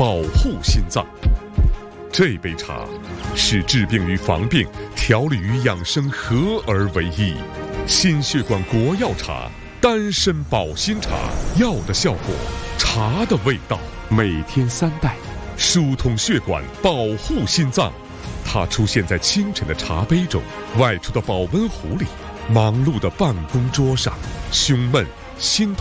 保护心脏。这杯茶是治病与防病、调理与养生合而为一。心血管国药茶，丹参保心茶，药的效果，茶的味道。每天3袋，疏通血管，保护心脏。它出现在清晨的茶杯中，外出的保温壶里，忙碌的办公桌上，胸闷、心痛。